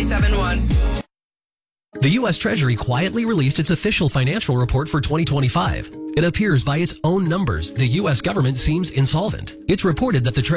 93.7.1. The U.S. Treasury quietly released its official financial report for 2025. It appears by its own numbers the U.S. government seems insolvent. It's reported that the